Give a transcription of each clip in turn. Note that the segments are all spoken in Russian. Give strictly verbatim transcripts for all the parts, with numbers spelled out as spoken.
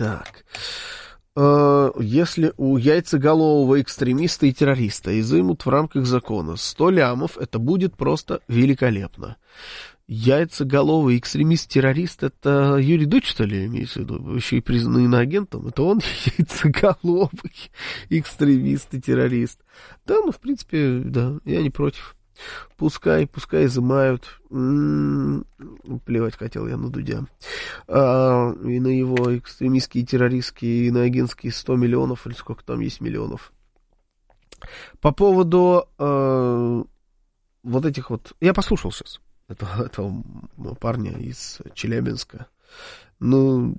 Так. Если у яйцеголового экстремиста и террориста изымут в рамках закона сто лямов, это будет просто великолепно. Яйцеголовый экстремист-террорист — это Юрий Дудь, что ли, имеется в виду? Еще и признанный иноагентом. Это он яйцеголовый экстремист и террорист. Да, ну, в принципе, да, я не против. Пускай, пускай изымают. М-м-м, плевать хотел я на Дудя. А, и на его экстремистские, террористские, иноагентские сто миллионов, или сколько там есть миллионов. По поводу а, вот этих вот... Я послушал сейчас этого, этого парня из Челябинска. Ну...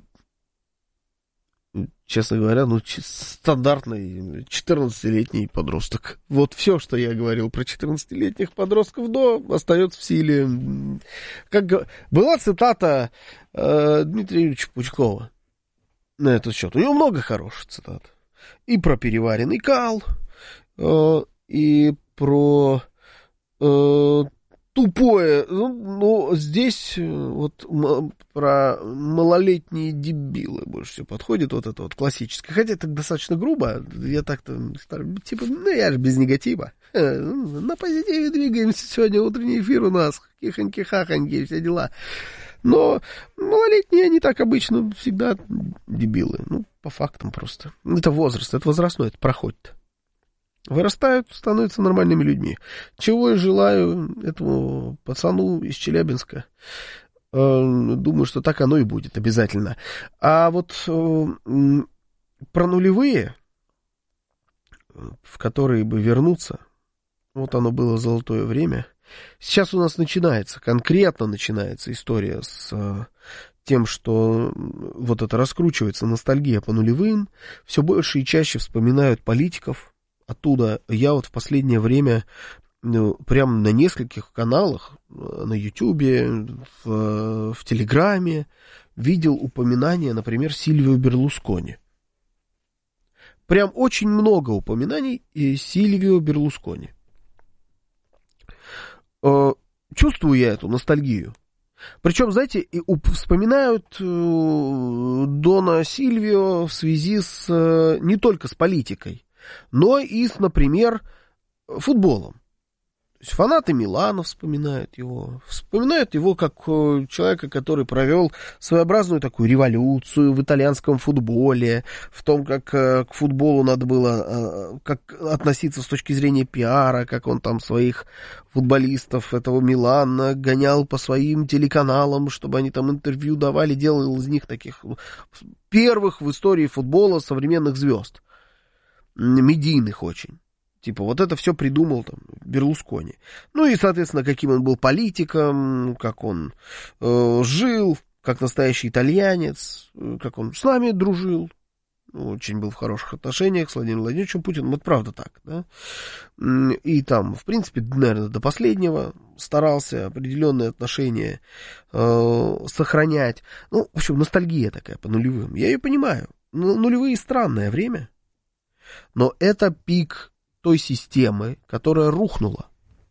Честно говоря, ну, стандартный четырнадцатилетний подросток. Вот все, что я говорил про четырнадцатилетних подростков, до остается в силе. Как была цитата э, Дмитрия Юрьевича Пучкова на этот счет. У него много хороших цитат. И про переваренный кал, э, и про э, тупое. Ну, ну, здесь вот м- про малолетние дебилы больше всего подходит, вот это вот классическое. Хотя это достаточно грубо. Я так-то, типа, ну, я же без негатива. На позитиве двигаемся. Сегодня утренний эфир у нас. Хихоньки-хахоньки, все дела. Но малолетние, они так обычно всегда дебилы. Ну, по фактам просто. Это возраст, это возрастной, это проходит. Вырастают, становятся нормальными людьми. Чего я желаю этому пацану из Челябинска. Думаю, что так оно и будет обязательно. А вот про нулевые, в которые бы вернуться, вот оно было золотое время. Сейчас у нас начинается, конкретно начинается история с тем, что вот это раскручивается ностальгия по нулевым. Все больше и чаще вспоминают политиков. Оттуда я вот в последнее время ну, прям на нескольких каналах, на Ютубе, в, в Телеграме видел упоминания, например, Сильвио Берлускони. Прям очень много упоминаний Сильвио Берлускони. Чувствую я эту ностальгию. Причем, знаете, и вспоминают Дона Сильвио в связи с не только с политикой, но и с, например, футболом. То есть фанаты Милана вспоминают его. Вспоминают его как человека, который провел своеобразную такую революцию в итальянском футболе, в том, как к футболу надо было как относиться с точки зрения пиара, как он там своих футболистов этого Милана гонял по своим телеканалам, чтобы они там интервью давали, делал из них таких первых в истории футбола современных звезд. Медийных очень. Типа, вот это все придумал там Берлускони. Ну и, соответственно, каким он был политиком, как он э, жил, как настоящий итальянец, как он с нами дружил. Очень был в хороших отношениях с Владимиром Владимировичем Путиным. Вот правда так, да. И там, в принципе, наверное, до последнего старался определенные отношения э, сохранять. Ну, в общем, ностальгия такая по нулевым. Я ее понимаю. Нулевые — странное время. Но это пик той системы, которая рухнула.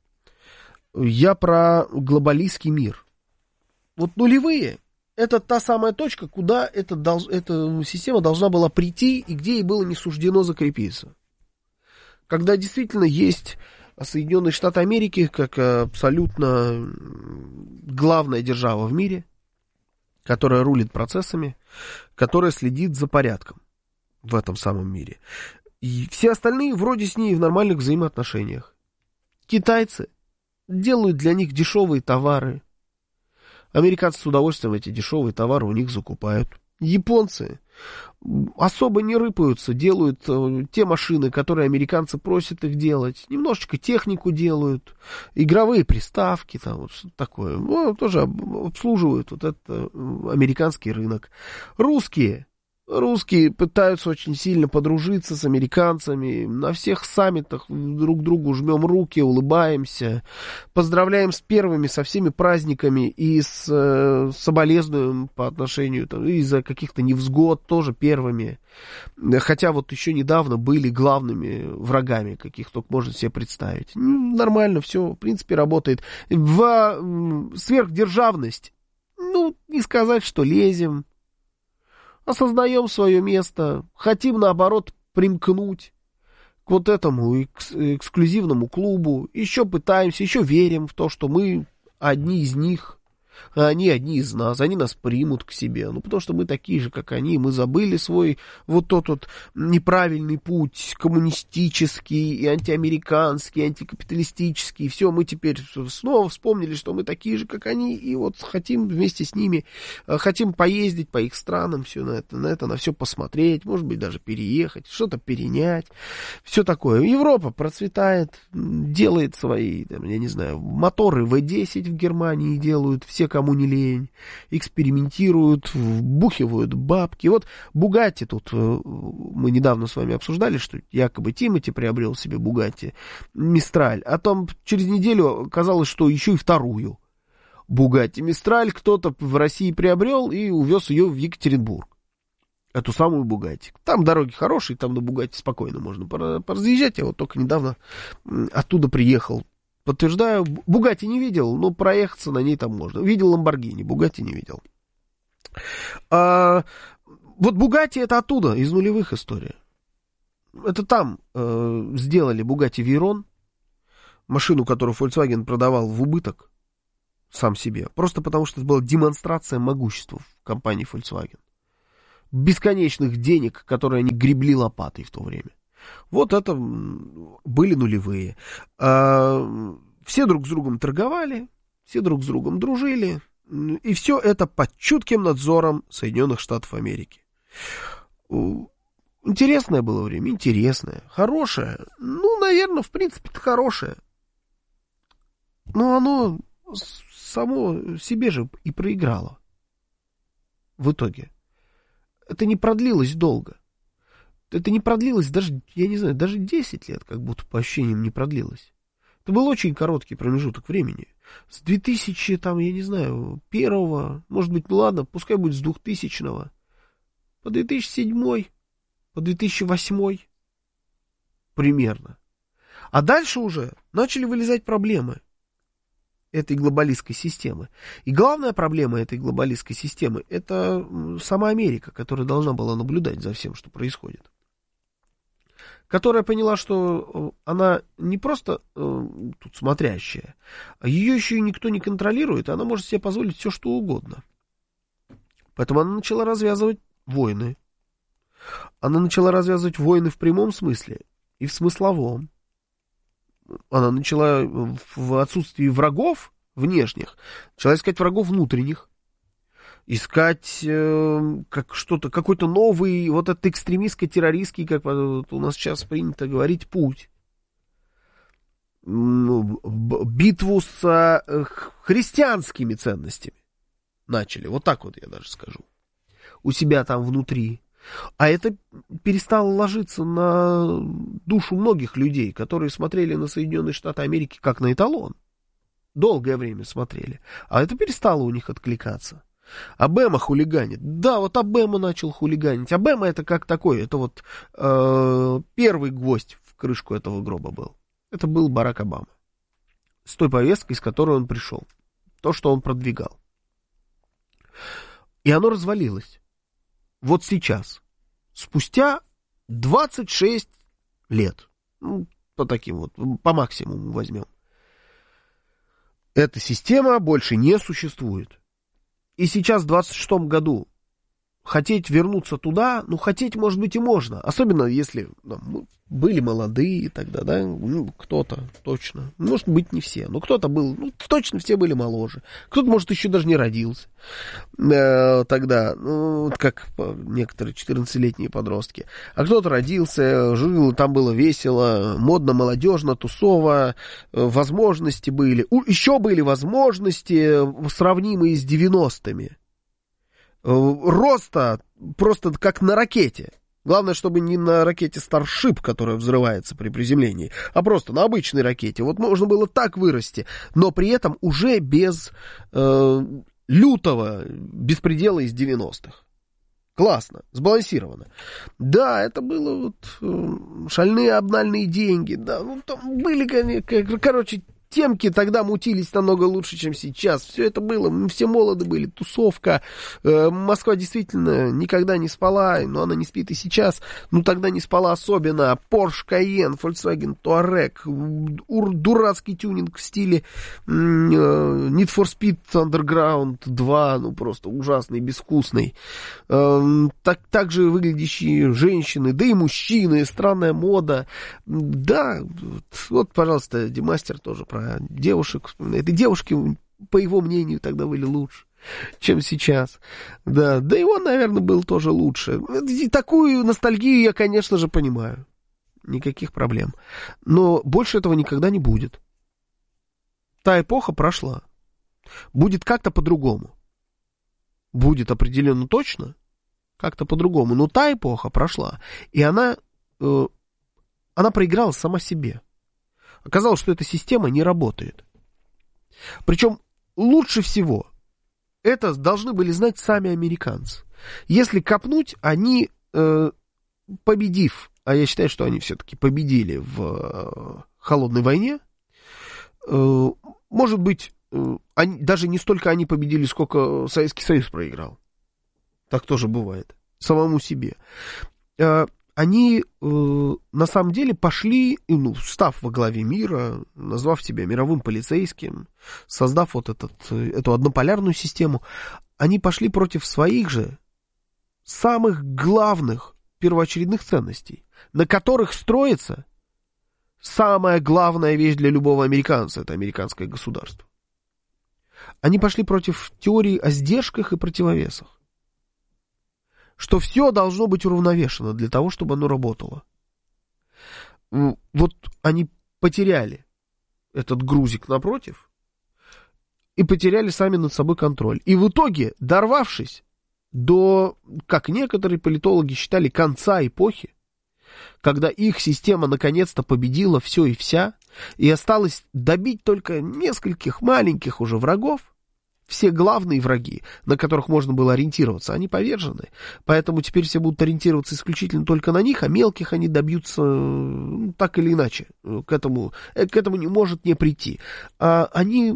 Я про глобалистский мир. Вот нулевые — это та самая точка, куда эта, долж... эта система должна была прийти и где ей было не суждено закрепиться. Когда действительно есть Соединенные Штаты Америки как абсолютно главная держава в мире, которая рулит процессами, которая следит за порядком в этом самом мире. И все остальные вроде с ней в нормальных взаимоотношениях. Китайцы делают для них дешевые товары. Американцы с удовольствием эти дешевые товары у них закупают. Японцы особо не рыпаются, делают те машины, которые американцы просят их делать. Немножечко технику делают, игровые приставки, там вот что-то такое. Ну, тоже обслуживают вот этот американский рынок. Русские. Русские пытаются очень сильно подружиться с американцами. На всех саммитах друг другу жмем руки, улыбаемся. Поздравляем с первыми, со всеми праздниками. И с э, соболезнуем по отношению там, из-за каких-то невзгод тоже первыми. Хотя вот еще недавно были главными врагами, каких только можно себе представить. Нормально все, в принципе, работает. В сверхдержавность, ну, не сказать, что лезем. осознаем свое место, хотим, наоборот, примкнуть к вот этому экс- эксклюзивному клубу, еще пытаемся, еще верим в то, что мы одни из них, а они одни из нас, они нас примут к себе, ну, потому что мы такие же, как они, мы забыли свой вот тот вот неправильный путь, коммунистический, и антиамериканский, и антикапиталистический, и все, мы теперь снова вспомнили, что мы такие же, как они, и вот хотим вместе с ними, хотим поездить по их странам, все на это, на это, на все посмотреть, может быть, даже переехать, что-то перенять, все такое. Европа процветает, делает свои, там, я не знаю, моторы вэ десять в Германии делают, все, кому не лень, экспериментируют, вбухивают бабки. Вот Бугатти тут, мы недавно с вами обсуждали, что якобы Тимати приобрел себе Бугатти Мистраль, а там через неделю оказалось, что еще и вторую Бугатти Мистраль кто-то в России приобрел и увез ее в Екатеринбург. Эту самую Бугатти. Там дороги хорошие, там на Бугатти спокойно можно поразъезжать. Я вот только недавно оттуда приехал. Подтверждаю, Бугатти не видел, но проехаться на ней там можно. Видел Ламборгини, Бугатти не видел. А, вот Бугатти это оттуда, из нулевых история. Это там э, сделали Бугатти Вейрон, машину, которую Volkswagen продавал в убыток сам себе. Просто потому, что это была демонстрация могущества в компании Volkswagen. Бесконечных денег, которые они гребли лопатой в то время. Вот это были нулевые. А, все друг с другом торговали, все друг с другом дружили, и все это под чутким надзором Соединенных Штатов Америки. Интересное было время, интересное, хорошее. Ну, наверное, в принципе-то хорошее. Но оно само себе же и проиграло. В итоге. Это не продлилось долго. Это не продлилось даже, я не знаю, даже десять лет, как будто по ощущениям не продлилось. Это был очень короткий промежуток времени. С две тысячи, там, я не знаю, первого, может быть, ну ладно, пускай будет с двухтысячного, по две тысячи седьмой, по две тысячи восьмой примерно. А дальше уже начали вылезать проблемы этой глобалистской системы. И главная проблема этой глобалистской системы — это сама Америка, которая должна была наблюдать за всем, что происходит. Которая поняла, что она не просто э, тут смотрящая, а ее еще и никто не контролирует, и она может себе позволить все, что угодно. Поэтому она начала развязывать войны. Она начала развязывать войны в прямом смысле и в смысловом. Она начала в отсутствии врагов внешних, начала искать врагов внутренних. Искать э, как что-то, какой-то новый, вот этот экстремистско-террористский, как вот у нас сейчас принято говорить, путь. Битву с э, христианскими ценностями начали, вот так вот я даже скажу, у себя там внутри. А это перестало ложиться на душу многих людей, которые смотрели на Соединенные Штаты Америки как на эталон. Долгое время смотрели. А это перестало у них откликаться. Обама хулиганит. Да, вот Обама начал хулиганить. Обама это как такой, это вот э, первый гвоздь в крышку этого гроба был. Это был Барак Обама. С той повесткой, с которой он пришел. То, что он продвигал. И оно развалилось. Вот сейчас. Спустя двадцать шесть лет. Ну, по таким вот, по максимуму возьмем. Эта система больше не существует. И сейчас, в двадцать шестом году, хотеть вернуться туда, ну, хотеть, может быть, и можно. Особенно, если ну, мы были молодые тогда, да, ну, кто-то точно. Может быть, не все, но кто-то был, ну, точно все были моложе. Кто-то, может, еще даже не родился э, тогда, ну, как некоторые четырнадцатилетние подростки. А кто-то родился, жил, там было весело, модно, молодежно, тусово, э, возможности были. У, еще были возможности, сравнимые с девяностыми. Роста просто как на ракете. Главное, чтобы не на ракете Starship, которая взрывается при приземлении, а просто на обычной ракете. Вот можно было так вырасти, но при этом уже без э, лютого беспредела из девяностых. Классно, сбалансировано. Да, это было вот э, шальные обнальные деньги. Да, ну там были, короче, темки тогда мутились намного лучше, чем сейчас. Все это было, мы все молоды были, тусовка. Э, Москва действительно никогда не спала, но она не спит и сейчас. Ну, тогда не спала особенно. Porsche Cayenne, Volkswagen Touareg, дурацкий тюнинг в стиле э, Need for Speed Underground два, ну, просто ужасный, безвкусный. Э, так, так же выглядящие женщины, да и мужчины, странная мода. Да, вот, пожалуйста, Демастер тоже про девушек вспоминает. И девушки, по его мнению, тогда были лучше, чем сейчас. Да, да и он, наверное, был тоже лучше. И такую ностальгию я, конечно же, понимаю. Никаких проблем. Но больше этого никогда не будет. Та эпоха прошла. Будет как-то по-другому. Будет определенно точно как-то по-другому. Но та эпоха прошла. И она, э, она проиграла сама себе. Оказалось, что эта система не работает. Причем лучше всего это должны были знать сами американцы. Если копнуть, они, э, победив, а я считаю, что они все-таки победили в э, холодной войне, э, может быть, э, они, даже не столько они победили, сколько Советский Союз проиграл. Так тоже бывает. Самому себе. Э, Они э, на самом деле пошли, ну, став во главе мира, назвав себя мировым полицейским, создав вот этот, эту однополярную систему, они пошли против своих же самых главных первоочередных ценностей, на которых строится самая главная вещь для любого американца, это американское государство. Они пошли против теории о сдержках и противовесах. Что все должно быть уравновешено для того, чтобы оно работало. Вот они потеряли этот грузик напротив и потеряли сами над собой контроль. И в итоге, дорвавшись до, как некоторые политологи считали, конца эпохи, когда их система наконец-то победила все и вся, и осталось добить только нескольких маленьких уже врагов, все главные враги, на которых можно было ориентироваться, они повержены. Поэтому теперь все будут ориентироваться исключительно только на них, а мелких они добьются, ну, так или иначе. К этому, к этому не может не прийти. А они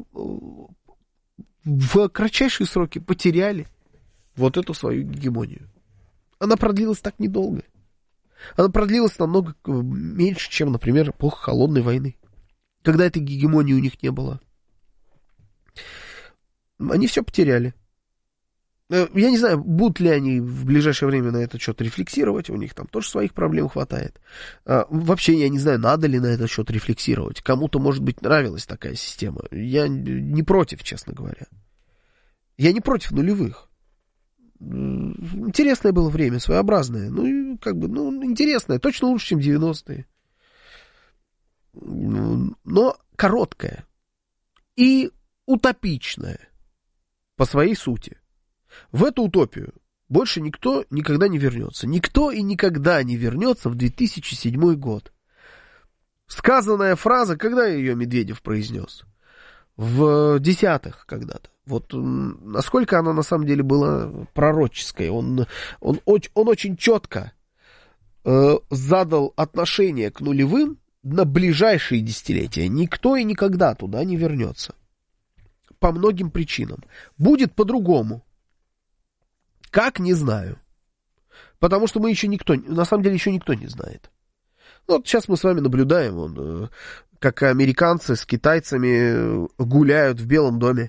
в кратчайшие сроки потеряли вот эту свою гегемонию. Она продлилась так недолго. Она продлилась намного меньше, чем, например, эпоха Холодной войны, когда этой гегемонии у них не было. Они все потеряли. Я не знаю, будут ли они в ближайшее время на этот счет рефлексировать. У них там тоже своих проблем хватает. Вообще, я не знаю, надо ли на этот счет рефлексировать. Кому-то, может быть, нравилась такая система. Я не против, честно говоря. Я не против нулевых. Интересное было время, своеобразное. Ну, как бы, ну, интересное. Точно лучше, чем девяностые. Но короткое. И утопичное. По своей сути. В эту утопию больше никто никогда не вернется. Никто и никогда не вернется в две тысячи седьмой год. Сказанная фраза, когда ее Медведев произнес? В десятых когда-то. Вот насколько она на самом деле была пророческой. Он, он, он, он очень четко э, задал отношение к нулевым на ближайшие десятилетия. Никто и никогда туда не вернется. По многим причинам. Будет по-другому. Как, не знаю. Потому что мы еще никто, на самом деле еще никто не знает. Ну, вот сейчас мы с вами наблюдаем, вон, как американцы с китайцами гуляют в Белом доме.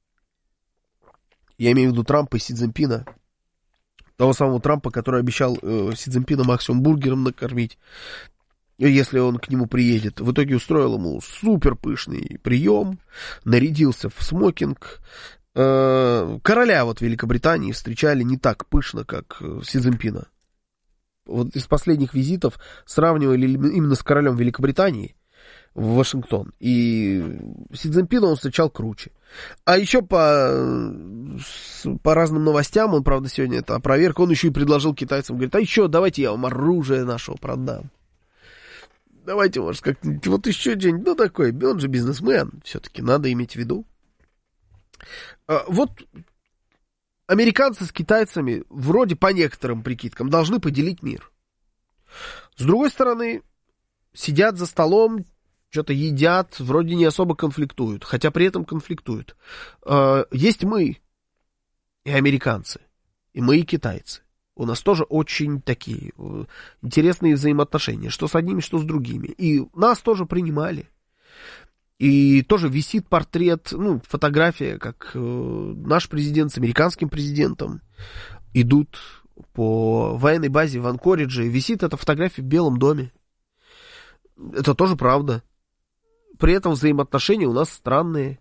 Я имею в виду Трампа и Си Цзиньпина. Того самого Трампа, который обещал э, Си Цзиньпина максимум бургером накормить, если он к нему приедет. В итоге устроил ему супер пышный прием, нарядился в смокинг. Э, короля вот Великобритании встречали не так пышно, как Си Цзиньпина. Вот из последних визитов сравнивали именно с королем Великобритании в Вашингтон. И Си Цзиньпина он встречал круче. А еще по, по разным новостям, он, правда, сегодня это опроверг, он еще и предложил китайцам, говорит, а еще давайте я вам оружие нашего продам. Давайте, может, как-нибудь, вот еще что-нибудь, ну, такой, он же бизнесмен, все-таки надо иметь в виду. А, вот американцы с китайцами, вроде по некоторым прикидкам, должны поделить мир. С другой стороны, сидят за столом что-то едят, вроде не особо конфликтуют, хотя при этом конфликтуют. Есть мы и американцы, и мы и китайцы. У нас тоже очень такие интересные взаимоотношения, что с одними, что с другими. И нас тоже принимали. И тоже висит портрет, ну, фотография, как наш президент с американским президентом идут по военной базе в Анкоридже. Висит эта фотография в Белом доме. Это тоже правда. При этом взаимоотношения у нас странные.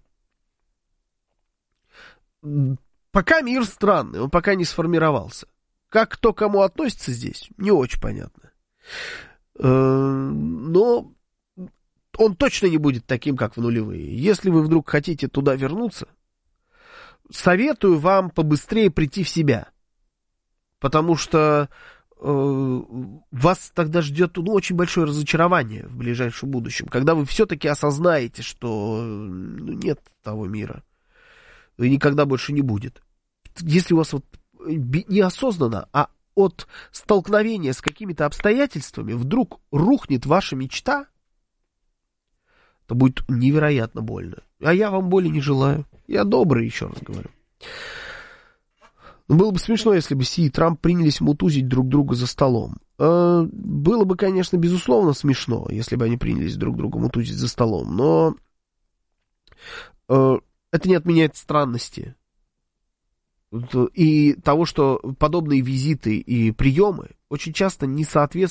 Пока мир странный, он пока не сформировался. Как кто к кому относится здесь, не очень понятно. Но он точно не будет таким, как в нулевые. Если вы вдруг хотите туда вернуться, советую вам побыстрее прийти в себя. Потому что э, вас тогда ждет, ну, очень большое разочарование в ближайшем будущем. Когда вы все-таки осознаете, что ну, нет того мира. И никогда больше не будет. Если у вас вот неосознанно, а от столкновения с какими-то обстоятельствами вдруг рухнет ваша мечта, то будет невероятно больно. А я вам боли не желаю. Я добрый, еще раз говорю. Было бы смешно, если бы Си и Трамп принялись мутузить друг друга за столом. Э, было бы, конечно, безусловно смешно, если бы они принялись друг друга мутузить за столом, но э, это не отменяет странности и того, что подобные визиты и приемы очень часто не соответствуют